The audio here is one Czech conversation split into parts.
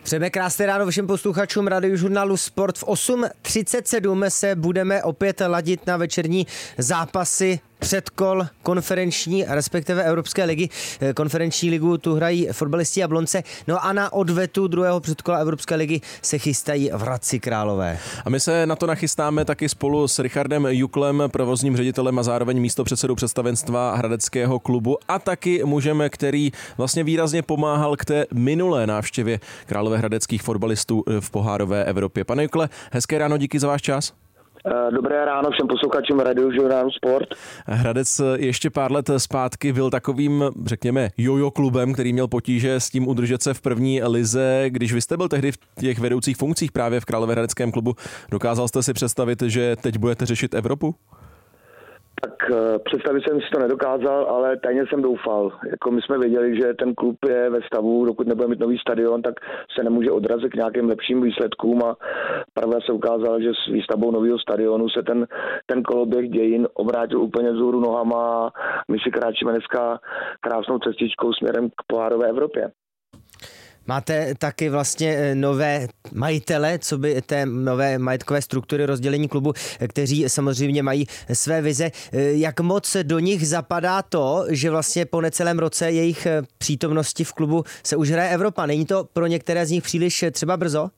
Přejeme krásné ráno všem posluchačům Radiožurnálu Sport. V 8:37 se budeme opět ladit na večerní zápasy předkol konferenční, respektive Evropské ligy. Konferenční ligu tu hrají fotbalisti Jablonce. No a na odvetu druhého předkola Evropské ligy se chystají v Hradci Králové. A my se na to nachystáme taky spolu s Richardem Juklem, provozním ředitelem a zároveň místopředsedou představenstva hradeckého klubu a taky mužem, který vlastně výrazně pomáhal k té minulé návštěvě královéhradeckých fotbalistů v pohárové Evropě. Pane Jukle, hezké ráno, díky za váš čas. Dobré ráno všem posluchačům Radiožurnálu Sport. Hradec ještě pár let zpátky byl takovým, řekněme, jojo klubem, který měl potíže s tím udržet se v první lize. Když vy jste byl tehdy v těch vedoucích funkcích právě v královéhradeckém klubu, dokázal jste si představit, že teď budete řešit Evropu? Tak představit jsem si to nedokázal, ale tajně jsem doufal. Jako my jsme věděli, že ten klub je ve stavu, dokud nebude mít nový stadion, tak se nemůže odrazit k nějakým lepším výsledkům a pravda se ukázala, že s výstavbou nového stadionu se ten koloběh dějin obrátil úplně vzhůru nohama a my si kráčíme dneska krásnou cestičkou směrem k pohárové Evropě. Máte taky vlastně nové majitele, co by té nové majetkové struktury rozdělení klubu, kteří samozřejmě mají své vize. Jak moc do nich zapadá to, že vlastně po necelém roce jejich přítomnosti v klubu se už hraje Evropa? Není to pro některé z nich příliš třeba brzo?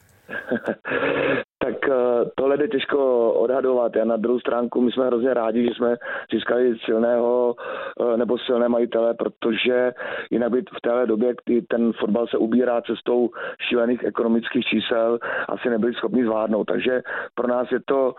Tak tohle je těžko odhadovat. Já na druhou stránku my jsme hrozně rádi, že jsme získali silné majitele, protože jinak by v téhle době, kdy ten fotbal se ubírá cestou šílených ekonomických čísel, asi nebyli schopni zvládnout. Takže pro nás je to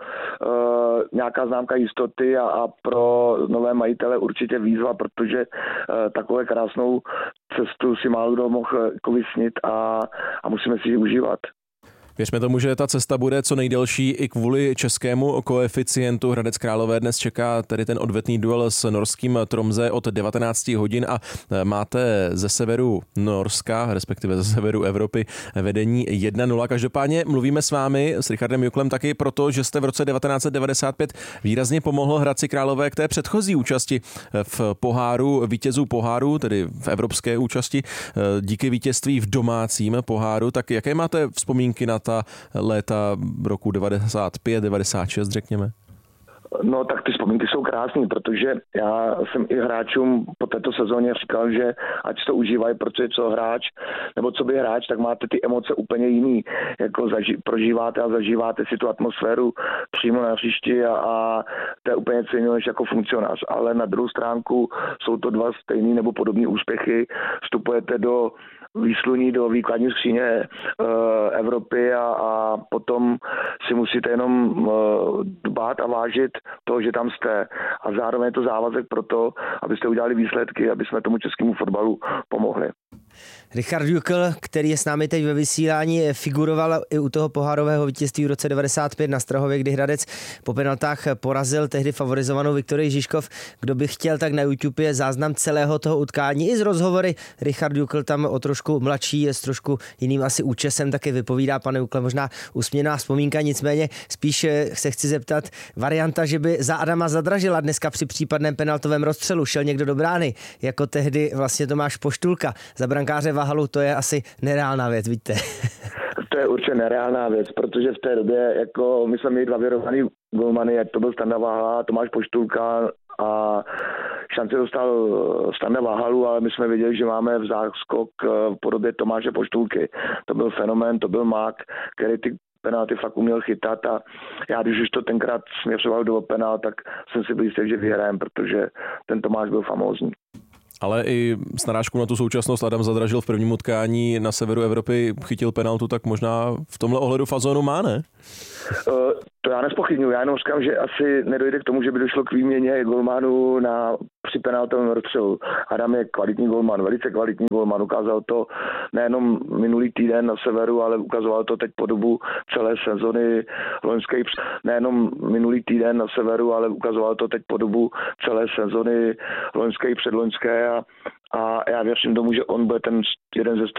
nějaká známka jistoty a pro nové majitele určitě výzva, protože takové krásnou cestu si málo kdo mohl vysnit a musíme si ji užívat. Věřme tomu, že ta cesta bude co nejdelší i kvůli českému koeficientu. Hradec Králové dnes čeká tedy ten odvetný duel s norským Tromsø od 19 hodin a máte ze severu Norska, respektive ze severu Evropy, vedení 1-0. Každopádně mluvíme s vámi, s Richardem Juklem, taky proto, že jste v roce 1995 výrazně pomohl Hradci Králové k té předchozí účasti v poháru, vítězů poháru, tedy v evropské účasti, díky vítězství v domácím poháru. Tak jaké máte vzpomínky na ta léta roku 95, 96, řekněme? No tak ty vzpomínky jsou krásné, protože já jsem i hráčům po této sezóně říkal, že ať to užívají, protože co hráč, nebo co by hráč, tak máte ty emoce úplně jiný. Jako prožíváte a zažíváte si tu atmosféru přímo na hřišti a to je úplně stejné než jako funkcionář. Ale na druhou stránku jsou to dva stejný nebo podobné úspěchy. Vstupujete do výsluní do výkladní skříně Evropy a potom si musíte jenom dbát a vážit to, že tam jste. A zároveň je to závazek pro to, abyste udělali výsledky, aby jsme tomu českému fotbalu pomohli. Richard Jukl, který je s námi teď ve vysílání, figuroval i u toho pohárového vítězství v roce 95 na Strahově, kdy Hradec po penaltách porazil tehdy favorizovanou Viktorii Žižkov. Kdo by chtěl, tak na YouTube je záznam celého toho utkání i z rozhovory. Richard Jukl tam o trošku mladší, s trošku jiným asi účesem taky vypovídá. Pane Jukle, možná usměvná vzpomínka, nicméně spíš se chci zeptat, varianta, že by za Adama Zadražila dneska při případném penaltovém rozstřelu šel někdo do brány, jako tehdy vlastně Tomáš Poštulka za brankáře Vahalu, to je asi nereálná věc, víte. To je určitě nereálná věc, protože v té době jako my jsme měli dva věrovaný golmany, jak to byl Standa Vahala, Tomáš Poštulka a šanci dostal Standa Vahalu, ale my jsme věděli, že máme v záskok v podobě Tomáše Poštulky. To byl fenomén, to byl mák, který ty penalty fakt uměl chytat a já, když už to tenkrát směřoval do penalt, tak jsem si byl jistý, že vyhrajeme, protože ten Tomáš byl famózní. Ale i s narážkou na tu současnost Adam Zadražil v prvním utkání na severu Evropy chytil penaltu, tak možná v tomhle ohledu fazónu má, ne? To já nezpochybnuju, já jenom říkám, že asi nedojde k tomu, že by došlo k výměně golmanů při penaltovém rozstřelu. Adam je kvalitní golman, velice kvalitní golman, ukázal to nejenom minulý týden na severu, ale ukazoval to teď po dobu celé sezony loňské. Nejenom minulý týden na severu, ale ukazoval to teď po dobu celé sezony loňské i předloňské a já věřím tomu, že on bude ten jeden ze